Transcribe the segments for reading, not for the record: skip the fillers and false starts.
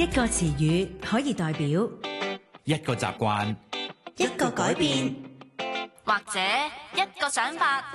一個詞語可以代表一個習慣， 一個改變， 或者一個想法。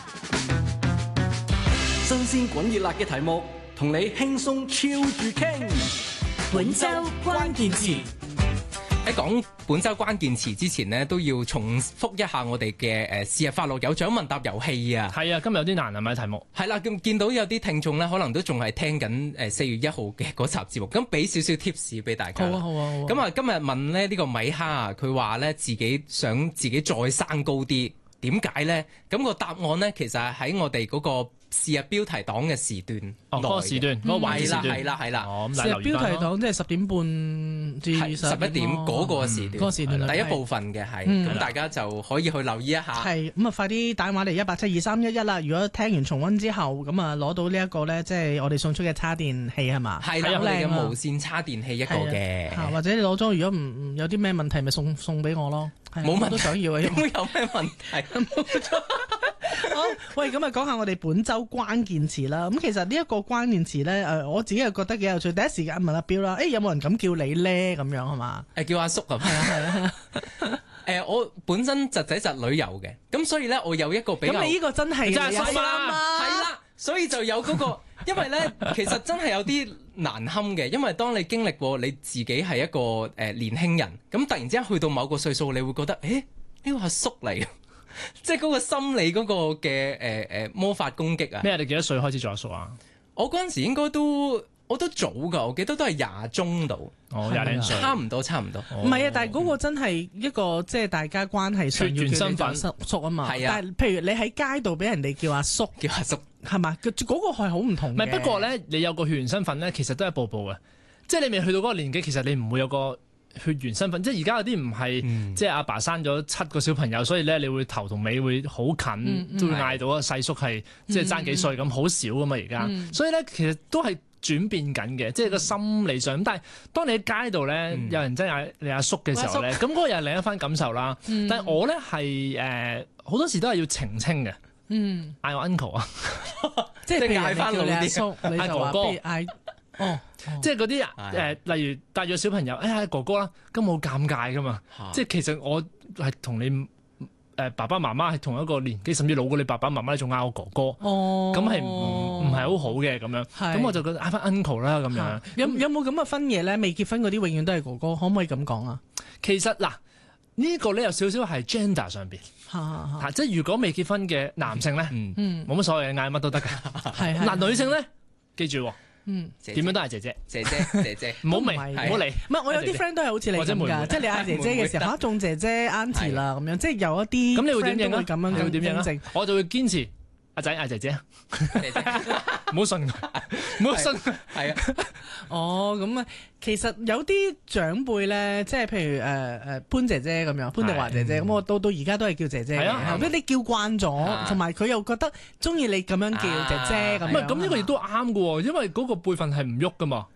新鮮滾熱辣嘅題目，同你輕鬆超住傾。 本周關鍵詞。 喺講本周關鍵詞之前呢，都要重複一下我哋嘅是日快樂有獎問答遊戲啊！ 係啊，今日有啲難係咪題目？ 係啦，咁見到有啲聽眾咧，可能都仲係聽緊4月1號嘅嗰集節目，咁俾少少 tips 俾大家。 好啊，好啊，好啊。 咁啊，今日問咧呢個米哈，佢話咧自己想自己再生高啲，點解咧？咁個答案咧，其實係喺我哋嗰個是日標題黨嘅時段， 嗰個時段，嗰個環節時段， 係啦。 是日標題黨即係10點半至 11點嗰個時段， 嗰個時段第一部分嘅係，咁大家就可以去留意一下。 係咁啊，快啲打電話嚟1872311啦！如果聽完重溫之後，咁啊攞到呢一個咧，即係我哋送出嘅叉電器係嘛？ 係啦，我哋嘅無線叉電器一個嘅， 或者你攞咗，如果唔有啲咩問題，咪送俾我咯。 冇問題， 都想要啊！ 有咩問題？ 好，喂，咁啊，講下我哋本周關鍵詞啦。咁其實呢一個關鍵詞咧，我自己又覺得幾有趣。第一時間問阿彪啦，有冇人咁叫你咧？咁樣係嘛？ 叫阿叔啊？係啊。我本身侄仔侄女有嘅，咁所以咧，我有一個比較。 咁你呢個真係阿叔嘛？係啦，所以就有嗰個，因為咧，其實真係有啲難堪嘅，因為當你經歷過你自己係一個年輕人，咁突然之間去到某個歲數，你會覺得，呢個阿叔嚟。即係嗰個心理嗰個嘅魔法攻擊啊！ 咩？你幾多歲開始做阿叔啊？ 我嗰陣時應該我都早㗎，我記得都係20中度。 廿零歲， 差唔多。 唔係啊，但係嗰個真係一個即係大家關係上要叫你做叔啊嘛。係啊，但係譬如你喺街度俾人哋叫阿叔，係嘛？嗰個係好唔同嘅。 唔係，不過咧，你有個血緣身份咧，其實都係一步步嘅。即係你未去到嗰個年紀，其實你唔會有個血緣身份，即係而家有啲唔係，即係阿爸生咗7個小朋友，所以咧你會頭同尾會好近，都會嗌到啊細叔係即係爭幾歲咁，好少噶嘛而家，所以咧其實都係轉變緊嘅，即係個心理上。咁但係當你喺街度咧，有人真係嗌你阿叔嘅時候咧，咁嗰個又係另一番感受啦。但係我咧係好多時都係要澄清嘅，嗌我 uncle 啊， 即係嗌翻老啲叔， 嗌哥哥， 嗌即係嗰啲例如帶咗小朋友，哥哥啦，咁好尷尬噶嘛。即係其實我係同你爸爸媽媽係同一個年紀，甚至老過你爸爸媽媽，你仲嗌我哥哥，咁係唔係好好嘅咁樣？咁我就覺得嗌翻 uncle 啦咁樣。 有冇咁嘅分野咧？未結婚嗰啲永遠都係哥哥，可唔可以咁講啊？ 其實嗱，呢個咧有少少係 gender 上邊，即係如果未結婚嘅男性咧，冇乜所謂，嗌乜都得嘅。嗱，女性咧，記住。點樣都係姐姐，唔好明，唔好嚟。 唔係，我有啲 friend 都係好似你咁㗎，即係你嗌姐姐嘅時候，仲姐姐 auntie 啦咁樣，即係有一啲。 咁你會點應啊？ 咁樣會點應啊？我就會堅持阿仔嗌姐姐，唔好信，唔好信，係啊。 咁啊，其實有啲長輩咧，即係譬如潘姐姐咁樣，潘迪華姐姐，咁我到而家都係叫姐姐嘅。即係你叫慣咗，同埋佢又覺得中意你咁樣叫姐姐咁樣。 唔係，咁呢個亦都啱㗎喎，因為嗰個輩份係唔喐㗎嘛。